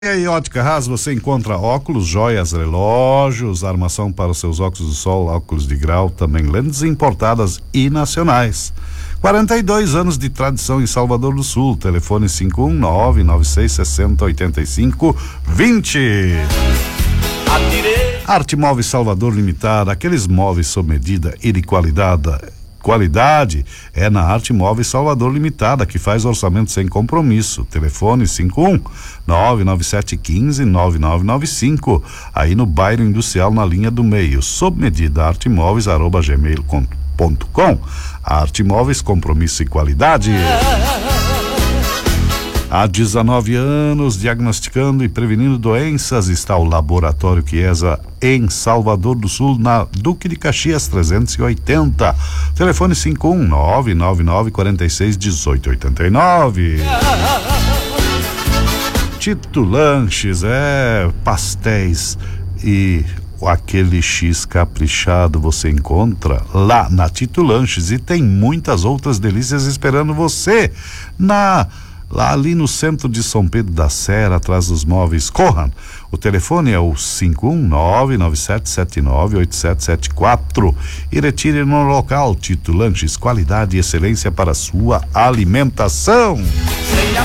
E aí, Ótica Haas, você encontra óculos, joias, relógios, armação para os seus óculos de sol, óculos de grau, também lentes importadas e nacionais. 42 anos de tradição em Salvador do Sul. Telefone 519-9660-85-20. Arte Móveis Salvador Limitada, aqueles móveis sob medida e de qualidade é na Arte Móveis Salvador Limitada, que faz orçamento sem compromisso. Telefone 51-99715-9995, aí no bairro Industrial, na linha do meio. Sob medida, artemóveis@gmail.com. Arte Móveis, compromisso e qualidade. Há 19 anos, diagnosticando e prevenindo doenças, está o Laboratório Chiesa em Salvador do Sul, na Duque de Caxias 380. Telefone 51999461889. Tito Lanches, pastéis e aquele X caprichado você encontra lá na Tito Lanches, e tem muitas outras delícias esperando você lá ali no centro de São Pedro da Serra, atrás dos móveis Corran. O telefone é o 51997798774 e retire no local. Tito Lanches, qualidade e excelência para a sua alimentação.